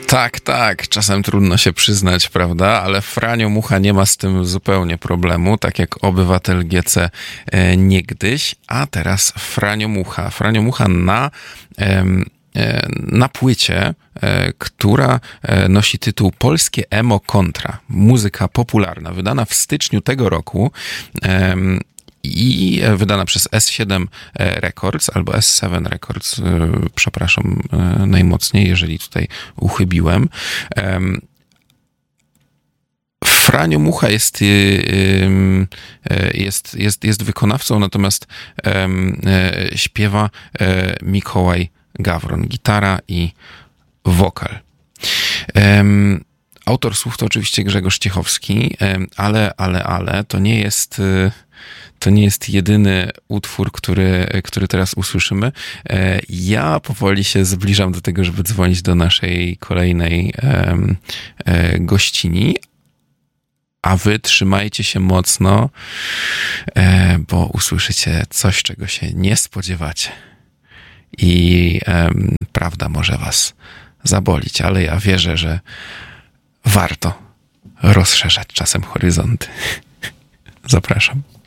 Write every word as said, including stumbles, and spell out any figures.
Tak, tak, czasem trudno się przyznać, prawda, ale Franio Mucha nie ma z tym zupełnie problemu, tak jak obywatel G C e, niegdyś, a teraz Franio Mucha. Franio Mucha na, e, na płycie, e, która nosi tytuł Polskie Emo Kontra, muzyka popularna, wydana w styczniu tego roku, e, i wydana przez S siedem Records albo S siedem Records, przepraszam najmocniej, jeżeli tutaj uchybiłem. Franio Mucha jest, jest, jest, jest wykonawcą, natomiast śpiewa Mikołaj Gawron, gitara i wokal. Autor słów to oczywiście Grzegorz Ciechowski, ale, ale, ale to nie jest... To nie jest jedyny utwór, który, który teraz usłyszymy. Ja powoli się zbliżam do tego, żeby dzwonić do naszej kolejnej gościni, a wy trzymajcie się mocno, bo usłyszycie coś, czego się nie spodziewacie. I prawda może was zabolić, ale ja wierzę, że warto rozszerzać czasem horyzonty. Zapraszam.